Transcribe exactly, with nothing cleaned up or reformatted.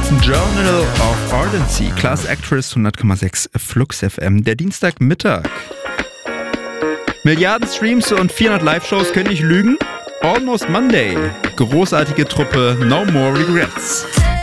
Journal of Ardency, Class Actress, hundert Komma sechs Flux F M, der Dienstagmittag. Milliarden Streams und vierhundert Live-Shows können nicht lügen. Almost Monday, großartige Truppe, No More Regrets.